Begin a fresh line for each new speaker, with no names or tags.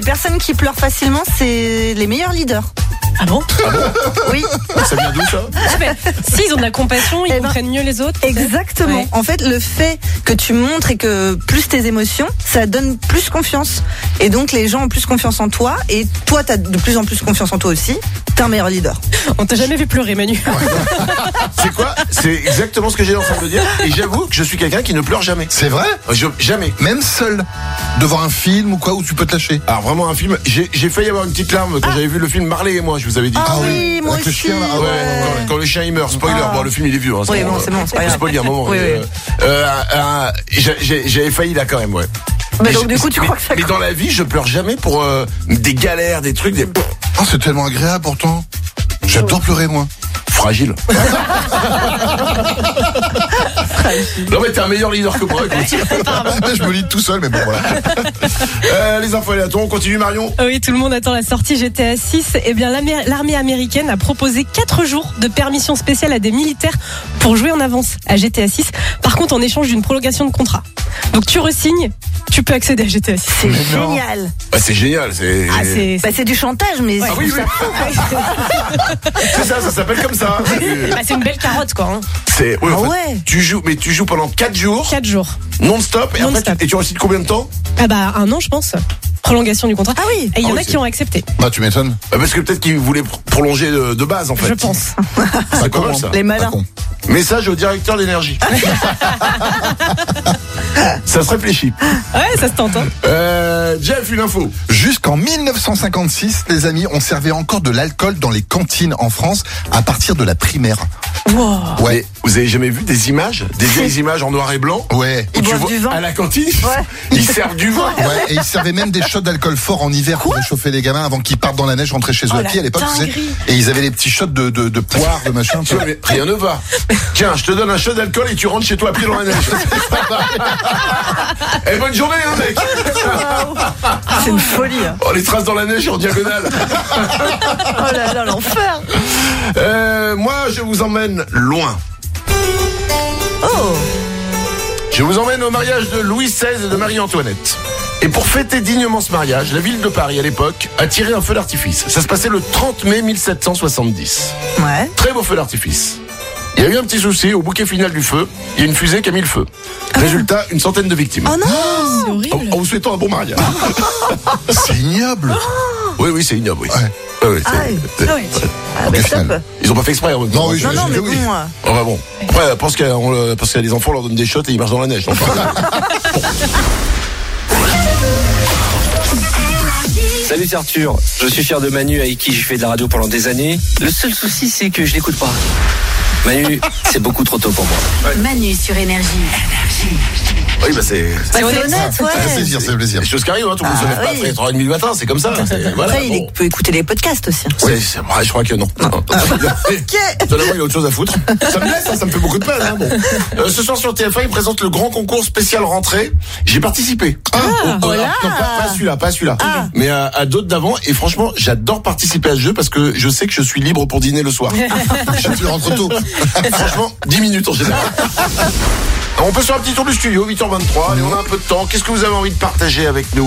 Les personnes qui pleurent facilement, c'est les meilleurs leaders.
Ah bon?
Oui.
Ça vient d'où ça?
Si, ils ont de la compassion, ils comprennent mieux les autres.
Exactement.
Ouais.
En fait, le fait que tu montres et que plus tes émotions, ça donne plus confiance. Et donc, les gens ont plus confiance en toi. Et toi, t'as de plus en plus confiance en toi aussi. T'es un meilleur leader.
On t'a jamais vu pleurer, Manu.
C'est quoi? C'est exactement ce que j'ai en train de dire. Et j'avoue que je suis quelqu'un qui ne pleure jamais.
C'est vrai?
Jamais.
Même seul? Devant un film ou quoi, où tu peux te lâcher?
Alors vraiment un film, j'ai failli avoir une petite larme quand j'avais vu le film Marley et moi, je vous avais dit.
Ah oui, moi
avec le
aussi.
chien, là. Ah
Ouais, quand le chien il meurt, spoiler. Bon, le film il est vieux. Hein,
Oui, bon, c'est bon, c'est pas grave.
Spoiler un moment.
Oui,
J'avais failli là quand même, ouais.
Mais donc, du coup, tu crois que ça
Mais dans la vie, je pleure jamais pour des galères, des trucs, des
Oh, c'est tellement agréable pourtant. J'adore pleurer, moi.
fragile. Non mais t'es un meilleur leader que moi.
Je me lis tout seul, mais bon, voilà.
Les infos aléatoires, on continue Marion.
Oui, tout le monde attend la sortie GTA 6. Eh bien, l'armée américaine a proposé 4 jours de permission spéciale à des militaires pour jouer en avance à GTA 6. Par contre, en échange d'une prolongation de contrat. Donc tu re-signes, tu peux accéder à GTA 6.
C'est génial.
Bah, c'est génial.
C'est du chantage, mais
Ah oui, oui. C'est ça s'appelle comme ça.
C'est une belle carotte, quoi. Hein.
C'est
Ah ouais.
Tu joues pendant 4 jours.
4 jours.
Non-stop. Et
Non-stop.
après, tu restes combien de temps?
Ah bah 1 an, je pense. Prolongation du contrat.
Ah oui.
Et il y en
Ah oui,
a qui ont accepté.
Bah, tu m'étonnes.
Parce que peut-être qu'ils voulaient prolonger de base en fait.
Je pense.
C'est pas mal ça.
Les malins.
Pas con.
Message au directeur d'énergie. Ça se réfléchit.
Ouais, ça se tente. Hein.
Jeff, une info.
Jusqu'en 1956, les amis, on servait encore de l'alcool dans les cantines en France à partir de la primaire.
Wow.
Ouais.
Vous avez jamais vu des images, des vieilles images en noir et blanc?
Ouais.
Ils
Où tu
boivent
vois
du vin.
à la cantine,
Ouais.
ils servent du vin.
Ouais, et ils servaient même des shots d'alcool fort en hiver pour réchauffer les gamins avant qu'ils partent dans la neige, rentrer chez eux à
la
pied à l'époque, tu sais.
dinguerie.
Et ils avaient les petits shots de poire, de machin.
Tu vois, mais rien ne va. Tiens, je te donne un shot d'alcool et tu rentres chez toi à pied dans la neige. Eh, bonne journée, hein, mec.
C'est une folie. Hein.
Oh, les traces dans la neige en diagonale.
Oh là là, l'enfer.
Moi, je vous emmène loin.
Oh.
Je vous emmène au mariage de Louis XVI et de Marie-Antoinette. Et pour fêter dignement ce mariage, la ville de Paris, à l'époque, a tiré un feu d'artifice. Ça se passait le 30 mai 1770.
Ouais.
Très beau feu d'artifice. Il y a eu un petit souci au bouquet final du feu. Il y a une fusée qui a mis le feu. Résultat, une centaine de victimes.
Oh non.
C'est horrible.
En vous souhaitant un bon mariage.
C'est ignoble.
Oui, c'est ignoble, oui.
Ouais.
Ouais, c'est-
Ah ouais.
Ah,
Ok,
bah,
final.
stop.
Ils ont pas fait exprès. En même temps.
Non, oui,
Non, non, mais
oui.
bon.
Oh, bah bon. Après, parce qu'il y a des enfants, on leur donne des shots et ils marchent dans la neige. Donc,
Salut, c'est Arthur. Je suis fier de Manu avec qui j'ai fait de la radio pendant des années. Le seul souci, c'est que je l'écoute pas. Manu, c'est beaucoup trop tôt pour moi.
Manu sur Énergie.
oui, bah c'est.
C'est honnête,
C'est
ouais.
plaisir, c'est plaisir.
Des choses qui arrivent, hein, tout le monde se lève pas
oui.
à 3h30 du matin, c'est comme ça. Voilà,
Après, il
bon.
peut écouter les podcasts aussi.
Je crois que non. Finalement, il a autre chose à foutre. Ça me laisse, ça me fait beaucoup de peine. Hein, bon. Ce soir sur TF1, il présente le grand concours spécial rentrée. J'ai participé.
voilà.
Non, pas celui-là. Mais à d'autres d'avant. Et franchement, j'adore participer à ce jeu parce que je sais que je suis libre pour dîner le soir.
Tu rentres tôt.
Franchement, 10 minutes en général. On peut faire un petit tour du studio, 8h23. Allez, on a un peu de temps. Qu'est-ce que vous avez envie de partager avec nous?